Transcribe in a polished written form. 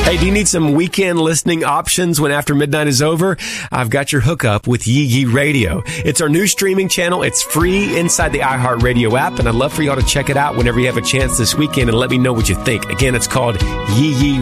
Hey, do you need some weekend listening options when after midnight is over? I've got your hookup with Yee Yee Radio. It's our new streaming channel. It's free inside the iHeartRadio app, and I'd love for y'all to check it out whenever you have a chance this weekend and let me know what you think. Again, it's called Yee Yee